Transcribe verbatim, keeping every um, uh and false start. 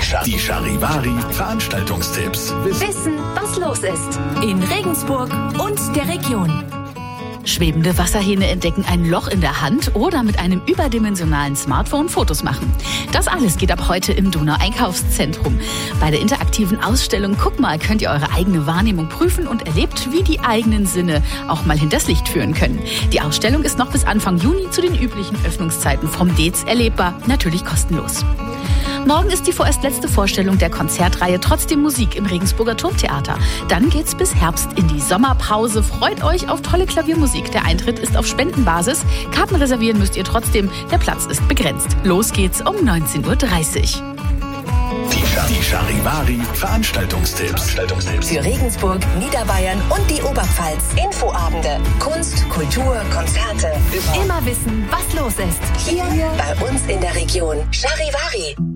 Die Charivari Veranstaltungstipps. Wissen, was los ist in Regensburg und der Region. Schwebende Wasserhähne entdecken ein Loch in der Hand oder mit einem überdimensionalen Smartphone Fotos machen. Das alles geht ab heute im Donau-Einkaufszentrum. Bei der interaktiven Ausstellung Guck mal könnt ihr eure eigene Wahrnehmung prüfen und erlebt, wie die eigenen Sinne auch mal hinters Licht führen können. Die Ausstellung ist noch bis Anfang Juni zu den üblichen Öffnungszeiten vom D E Z erlebbar, natürlich kostenlos. Morgen ist die vorerst letzte Vorstellung der Konzertreihe Trotzdem Musik im Regensburger Turmtheater. Dann geht's bis Herbst in die Sommerpause. Freut euch auf tolle Klaviermusik. Der Eintritt ist auf Spendenbasis. Karten reservieren müsst ihr trotzdem. Der Platz ist begrenzt. Los geht's um neunzehn Uhr dreißig. Die Charivari Veranstaltungstipps. Für Regensburg, Niederbayern und die Oberpfalz. Infoabende, Kunst, Kultur, Konzerte. Immer wissen, was los ist. Hier bei uns in der Region. Charivari.